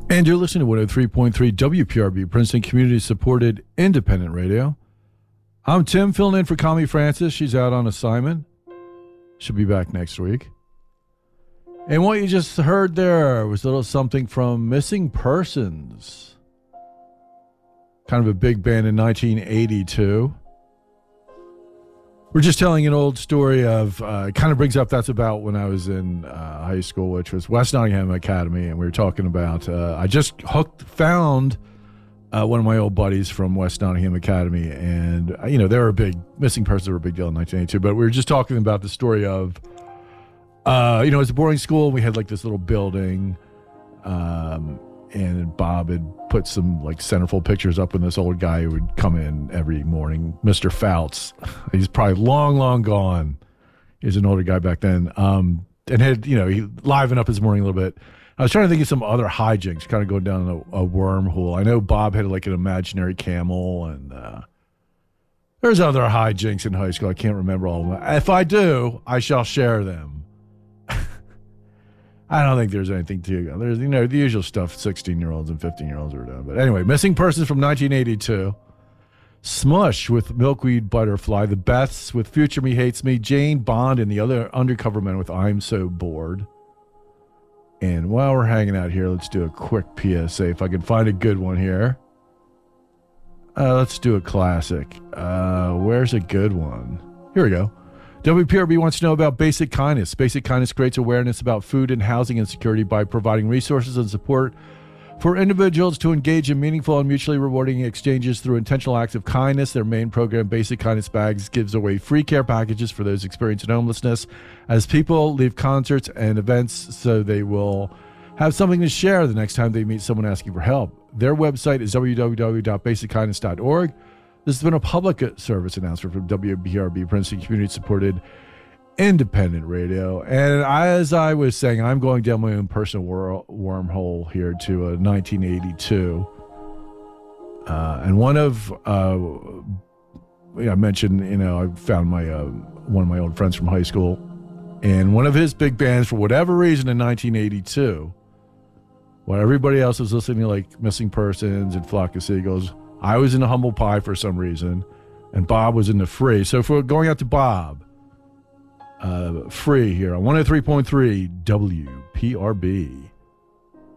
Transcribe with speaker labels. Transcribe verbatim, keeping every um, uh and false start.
Speaker 1: And you're listening to one oh three point three W P R B, Princeton Community Supported Independent Radio. I'm Tim, filling in for Connie Francis. She's out on assignment. She'll be back next week. And what you just heard there was a little something from Missing Persons. Kind of a big band in nineteen eighty-two. We're just telling an old story of, uh, it kind of brings up, that's about when I was in uh, high school, which was West Nottingham Academy, and we were talking about, uh, I just hooked, found uh, one of my old buddies from West Nottingham Academy, and, uh, you know, they were a big, Missing Persons were a big deal in nineteen eighty-two, but we were just talking about the story of, uh, you know, it was a boarding school, we had like this little building, um, and Bob had put some like centerfold pictures up, and this old guy who would come in every morning, Mister Fouts. He's probably long, long gone. He was an older guy back then. Um, and had, you know, he livened up his morning a little bit. I was trying to think of some other hijinks, kind of going down a, a wormhole. I know Bob had like an imaginary camel, and uh, there's other hijinks in high school. I can't remember all of them. If I do, I shall share them. I don't think there's anything to it. There's, you know, the usual stuff sixteen-year-olds and fifteen-year-olds are doing. But anyway, Missing Persons from nineteen eighty-two. Smush with Milkweed Butterfly. The Beths with Future Me Hates Me. Jane Bond and the Other Undercover Men with I'm So Bored. And while we're hanging out here, let's do a quick P S A. If I can find a good one here. Uh, let's do a classic. Uh, where's a good one? Here we go. W P R B wants to know about Basic Kindness. Basic Kindness creates awareness about food and housing insecurity by providing resources and support for individuals to engage in meaningful and mutually rewarding exchanges through intentional acts of kindness. Their main program, Basic Kindness Bags, gives away free care packages for those experiencing homelessness as people leave concerts and events, so they will have something to share the next time they meet someone asking for help. Their website is w w w dot basic kindness dot org. This has been a public service announcement from W P R B, Princeton Community Supported Independent Radio. And as I was saying, I'm going down my own personal wor- wormhole here to uh, nineteen eighty-two. Uh, and one of, uh, I mentioned, you know, I found my uh, one of my old friends from high school. And one of his big bands, for whatever reason, in nineteen eighty-two, while everybody else was listening to like Missing Persons and Flock of Seagulls, I was in the Humble Pie for some reason, and Bob was in the Free. So if we're going out to Bob, uh, Free here on one oh three point three W P R B.